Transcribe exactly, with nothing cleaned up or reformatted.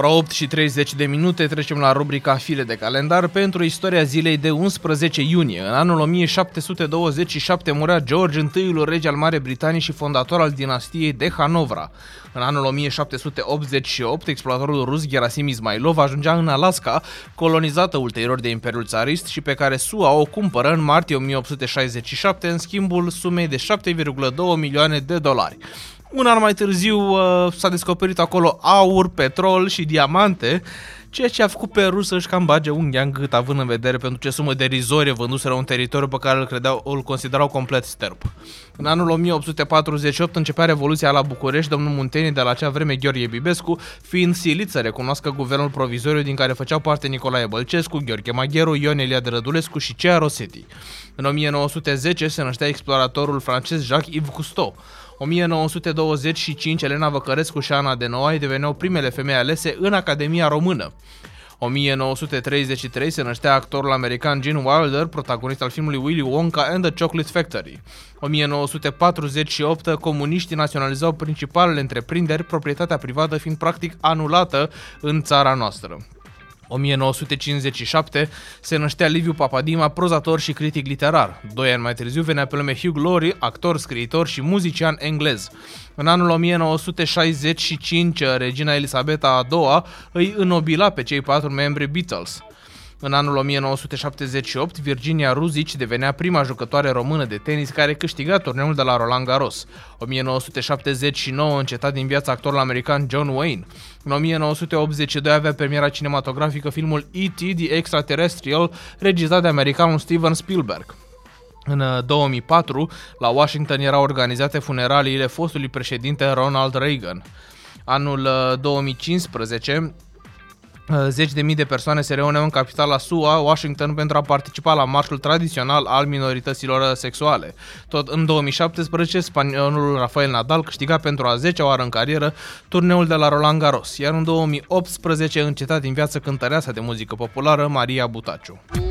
Ora opt și treizeci de minute, trecem la rubrica Fire de calendar pentru istoria zilei de unsprezece iunie. În anul o mie șapte sute douăzeci și șapte murea George întâiul rege al Marii Britanii și fondator al dinastiei de Hanovra. În anul o mie șapte sute optzeci și opt, exploratorul rus Gerasim Ismailov ajungea în Alaska, colonizată ulterior de Imperiul Țarist și pe care S U A o cumpără în martie o mie opt sute șaizeci și șapte în schimbul sumei de șapte virgulă doi milioane de dolari. Un an mai târziu uh, s-a descoperit acolo aur, petrol și diamante, ceea ce a făcut pe rus să-și cam bage unghia în gât, având în vedere pentru ce sumă derizorie vânduseră un teritoriu pe care îl, credeau, îl considerau complet sterp. În anul o mie opt sute patruzeci și opt începea Revoluția la București, domnul Munteni, de la acea vreme Gheorghe Bibescu, fiind silit să recunoască guvernul provizoriu din care făceau parte Nicolae Bălcescu, Gheorghe Magheru, Ion Eliade Rădulescu și Cea Rosetti. În o mie nouă sute zece se năștea exploratorul francez Jacques-Yves Cousteau. o mie nouă sute douăzeci și cinci, Elena Văcărescu și Ana de Noailles deveneau primele femei alese în Academia Română. o mie nouă sute treizeci și trei se năștea actorul american Gene Wilder, protagonist al filmului Willy Wonka and the Chocolate Factory. o mie nouă sute patruzeci și opt, comuniștii naționalizau principalele întreprinderi, proprietatea privată fiind practic anulată în țara noastră. o mie nouă sute cincizeci și șapte se năștea Liviu Papadima, prozator și critic literar. Doi ani mai târziu venea pe lume Hugh Laurie, actor, scriitor și muzician englez. În anul o mie nouă sute șaizeci și cinci, regina Elisabeta a doua îi înobila pe cei patru membri Beatles. În anul o mie nouă sute șaptezeci și opt, Virginia Ruzici devenea prima jucătoare română de tenis care câștiga turneul de la Roland Garros. o mie nouă sute șaptezeci și nouă încetat din viața actorul american John Wayne. În o mie nouă sute optzeci și doi avea premiera cinematografică filmul E T The Extraterrestrial, regizat de americanul Steven Spielberg. În două mii patru, la Washington erau organizate funeraliile fostului președinte Ronald Reagan. Anul două mii cincisprezece, zeci de mii de persoane se reuneau în capitala S U A, Washington, pentru a participa la marșul tradițional al minorităților sexuale. Tot în două mii șaptesprezece, spaniolul Rafael Nadal câștiga pentru a zecea oară în carieră turneul de la Roland Garros, iar în două mii optsprezece încetat din viață cântăreasa de muzică populară Maria Butaciu.